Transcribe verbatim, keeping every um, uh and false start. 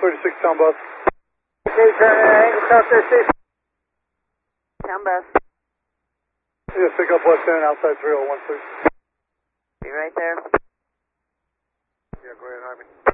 thirty-six town bus. Okay, Angle South thirty-six. Town bus. Yeah, pick up left end outside three oh one, please. Be right there. Yeah, go ahead, Harvey.